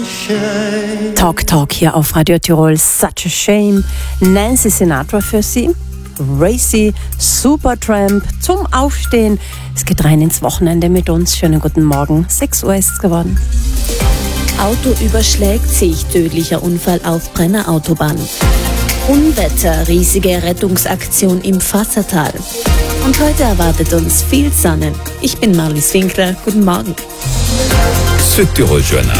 Talk hier auf Radio Tirol. Such a shame. Nancy Sinatra für Sie. Racy, Supertramp zum Aufstehen. Es geht rein ins Wochenende mit uns. Schönen guten Morgen. 6 Uhr ist es geworden. Auto überschlägt sich. Tödlicher Unfall auf Brennerautobahn. Unwetter, riesige Rettungsaktion im Fassertal. Und heute erwartet uns viel Sonne. Ich bin Marlies Winkler. Guten Morgen. Südtirol Journal.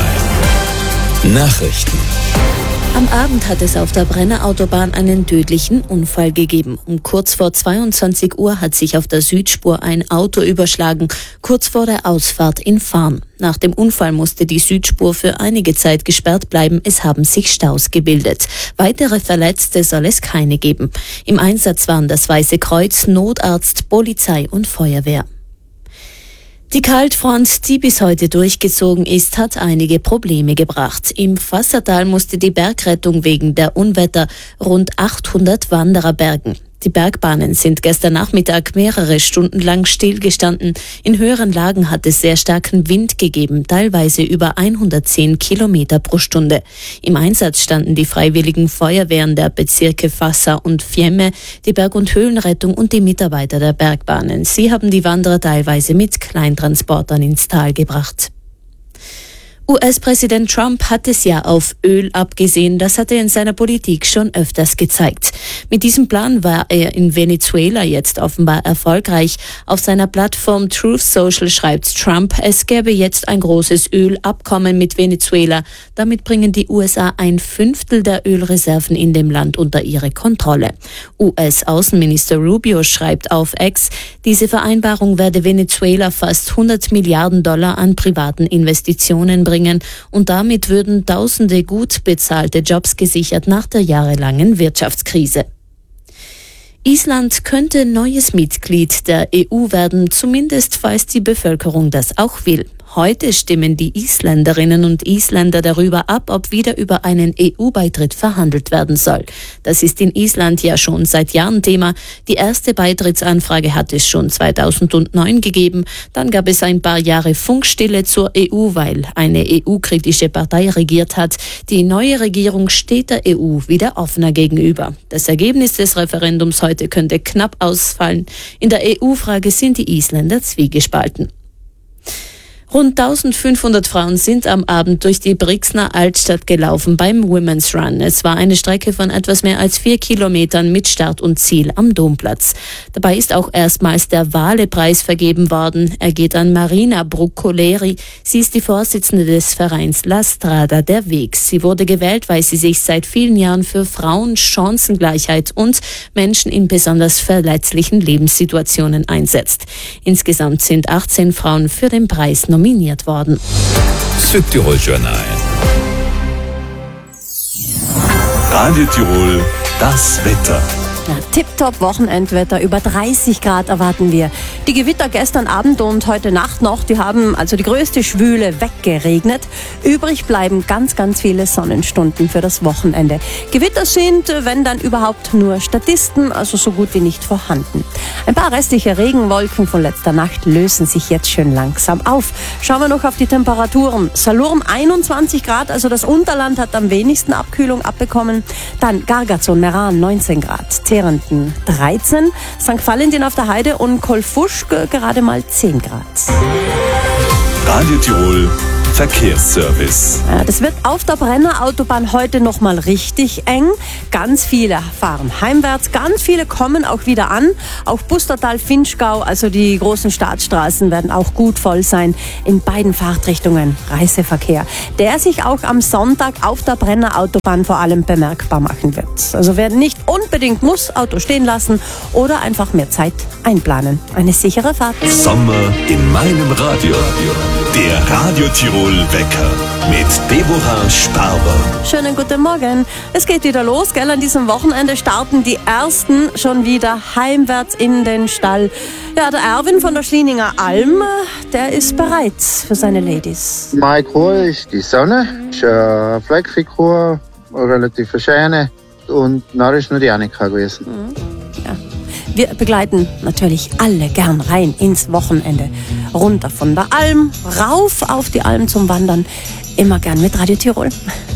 Nachrichten. Am Abend hat es auf der Brennerautobahn einen tödlichen Unfall gegeben. Um kurz vor 22 Uhr hat sich auf der Südspur ein Auto überschlagen, kurz vor der Ausfahrt in Farn. Nach dem Unfall musste die Südspur für einige Zeit gesperrt bleiben. Es haben sich Staus gebildet. Weitere Verletzte soll es keine geben. Im Einsatz waren das Weiße Kreuz, Notarzt, Polizei und Feuerwehr. Die Kaltfront, die bis heute durchgezogen ist, hat einige Probleme gebracht. Im Fassertal musste die Bergrettung wegen der Unwetter rund 800 Wanderer bergen. Die Bergbahnen sind gestern Nachmittag mehrere Stunden lang stillgestanden. In höheren Lagen hat es sehr starken Wind gegeben, teilweise über 110 Kilometer pro Stunde. Im Einsatz standen die freiwilligen Feuerwehren der Bezirke Fassa und Fiemme, die Berg- und Höhlenrettung und die Mitarbeiter der Bergbahnen. Sie haben die Wanderer teilweise mit Kleintransportern ins Tal gebracht. US-Präsident Trump hat es ja auf Öl abgesehen, das hat er in seiner Politik schon öfters gezeigt. Mit diesem Plan war er in Venezuela jetzt offenbar erfolgreich. Auf seiner Plattform Truth Social schreibt Trump, es gäbe jetzt ein großes Ölabkommen mit Venezuela. Damit bringen die USA 1/5 der Ölreserven in dem Land unter ihre Kontrolle. US-Außenminister Rubio schreibt auf X, diese Vereinbarung werde Venezuela fast $100 Milliarden an privaten Investitionen bringen. Und damit würden Tausende gut bezahlte Jobs gesichert nach der jahrelangen Wirtschaftskrise. Island könnte neues Mitglied der EU werden, zumindest falls die Bevölkerung das auch will. Heute stimmen die Isländerinnen und Isländer darüber ab, ob wieder über einen EU-Beitritt verhandelt werden soll. Das ist in Island ja schon seit Jahren Thema. Die erste Beitrittsanfrage hat es schon 2009 gegeben. Dann gab es ein paar Jahre Funkstille zur EU, weil eine EU-kritische Partei regiert hat. Die neue Regierung steht der EU wieder offener gegenüber. Das Ergebnis des Referendums heute könnte knapp ausfallen. In der EU-Frage sind die Isländer zwiegespalten. Rund 1500 Frauen sind am Abend durch die Brixner Altstadt gelaufen beim Women's Run. Es war eine Strecke von etwas mehr als 4 Kilometern mit Start und Ziel am Domplatz. Dabei ist auch erstmals der Wale-Preis vergeben worden. Er geht an Marina Bruccoleri. Sie ist die Vorsitzende des Vereins La Strada der Weg. Sie wurde gewählt, weil sie sich seit vielen Jahren für Frauen, Chancengleichheit und Menschen in besonders verletzlichen Lebenssituationen einsetzt. Insgesamt sind 18 Frauen für den Preis nominiert worden. Südtirol Journal. Radio Tirol, das Wetter. Ja, tipptopp Wochenendwetter, über 30 Grad erwarten wir. Die Gewitter gestern Abend und heute Nacht noch, die haben also die größte Schwüle weggeregnet. Übrig bleiben ganz, ganz viele Sonnenstunden für das Wochenende. Gewitter sind, wenn dann überhaupt, nur Statisten, also so gut wie nicht vorhanden. Ein paar restliche Regenwolken von letzter Nacht lösen sich jetzt schön langsam auf. Schauen wir noch auf die Temperaturen. Salurm 21 Grad, also das Unterland hat am wenigsten Abkühlung abbekommen. Dann Gargazon, Meran 19 Grad. Terenton 13, St. Valentin auf der Heide und Kolfusch gerade mal 10 Grad. Radio Tirol Verkehrsservice. Das wird auf der Brennerautobahn heute noch mal richtig eng. Ganz viele fahren heimwärts, ganz viele kommen auch wieder an. Auch Pustertal, Finchgau, also die großen Staatsstraßen werden auch gut voll sein. In beiden Fahrtrichtungen Reiseverkehr, der sich auch am Sonntag auf der Brennerautobahn vor allem bemerkbar machen wird. Also wer nicht unbedingt muss, Auto stehen lassen oder einfach mehr Zeit einplanen. Eine sichere Fahrt. Sommer in meinem Radio. Der Radio Tirol Wecker mit Deborah Sparber. Schönen guten Morgen. Es geht wieder los, gell? An diesem Wochenende starten die Ersten schon wieder heimwärts in den Stall. Ja, der Erwin von der Schlininger Alm, der ist bereit für seine Ladies. Meine Kuh ist die Sonne, ist eine fleckige Kuh, eine relativ schöne und dann ist nur die Annika gewesen. Ja. Wir begleiten natürlich alle gern rein ins Wochenende. Runter von der Alm, rauf auf die Alm zum Wandern. immer gern mit Radio Tirol.